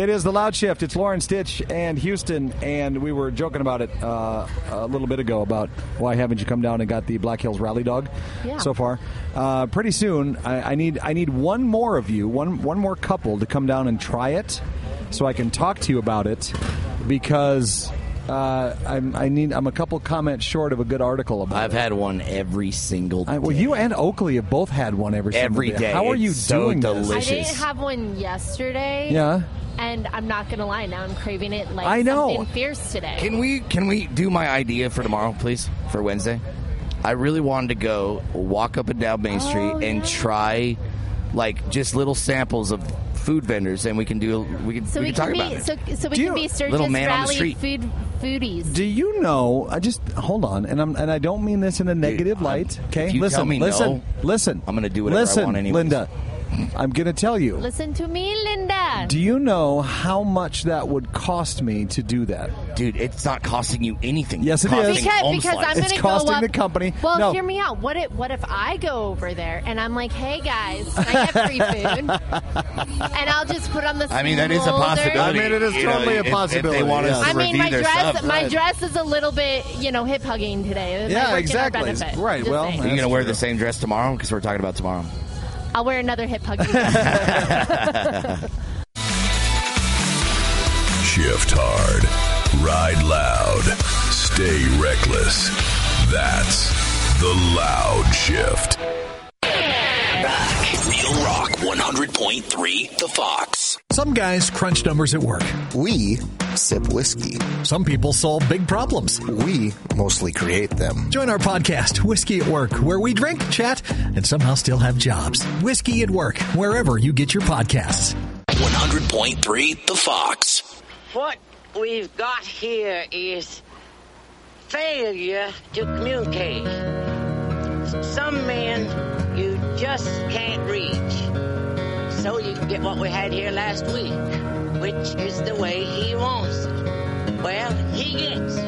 It is the Loud Shift. It's Lauren, Stitch, and Houston, and we were joking about it a little bit ago about why haven't you come down and got the Black Hills Rally Dog so far. Pretty soon, I need one more of you, one more couple to come down and try it so I can talk to you about it because... I'm a couple comments short of a good article about it. I've had one every single day. Well, you and Oakley have both had one every day. How are you doing delicious. this? I didn't have one yesterday. Yeah. And I'm not going to lie, now I'm craving it like I know. something fierce today. Can we do my idea for tomorrow, please, for Wednesday? I really wanted to go walk up and down Main Street and try like just little samples of food vendors, and we can talk about it. So we can be Sturgis Rally foodies. Do you know? Hold on, and I don't mean this in a negative light. Okay, listen. I'm going to do whatever I want anyway. Linda, I'm going to tell you. Listen to me, Linda. Do you know how much that would cost me to do that? Dude, it's not costing you anything. Yes, it is. Because I'm going to go up. It's costing the company. Well, no. Hear me out. What if I go over there and I'm like, hey, guys, can I get free food? And I'll just put on the I mean, that is a possibility. I mean, it is totally a possibility. If they want us to review their stuff. My dress is a little bit, hip hugging today. Yeah, exactly. Right, well. Are you going to wear the same dress tomorrow? Because we're talking about tomorrow. I'll wear another hip hugging. Shift hard, ride loud, stay reckless. That's the Loud Shift. Back. Real Rock 100.3 The Fox. Some guys crunch numbers at work. We sip whiskey. Some people solve big problems. We mostly create them. Join our podcast, Whiskey at Work, where we drink, chat, and somehow still have jobs. Whiskey at Work, wherever you get your podcasts. 100.3 The Fox. What we've got here is failure to communicate. Some men you just can't reach. So you get what we had here last week, which is the way he wants it. Well, he gets it.